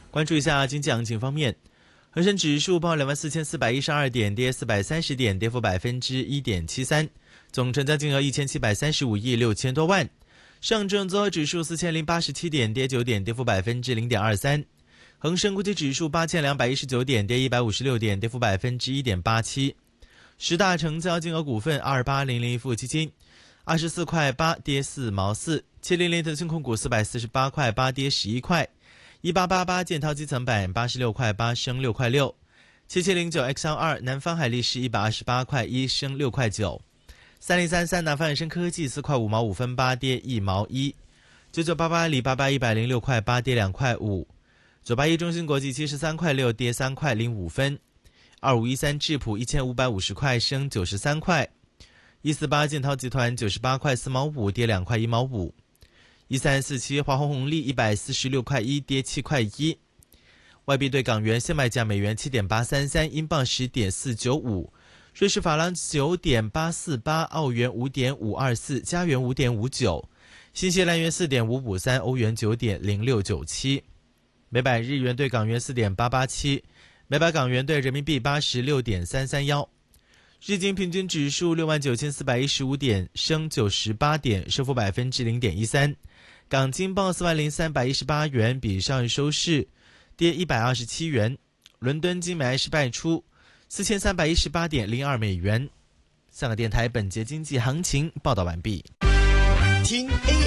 关注一下经济行情方面，恒生指数报24,412点，跌430点，跌幅1.73%，总成交金额1735亿6千多万。上证综合指数4087点，跌9点，跌幅0.23%。恒生国际指数8219点，跌156点，跌幅1.87%。十大成交金额股份：28001富基金24块8，跌4毛4；700腾讯控股448块8，跌11块；1888建滔基层板86块8，升6块6；7709 X2 南方海力士128块1，升6块9；3033南方衍生科技4块5毛5分8，跌1毛1；9988里巴巴106块8，跌2块5；981中芯国际73块6，跌3块05分；2513智普1550块，升93块；148建滔集团98块4毛5，跌2块1毛5；1347华虹红利146块1，跌7块1。外币对港元现卖价：美元7.833，英镑10.495，瑞士法郎9.848，澳元5.524，加元5.59，新西兰元4.553，欧元9.0697。每百日元对港元4.887，每百港元对人民币86.331。日经平均指数69,415点，升98点，升幅0.13%。港金报40,318元，比上日收市跌127元。伦敦金每安士卖出4318.02美元。香港电台本节经济行情报道完毕。 听 A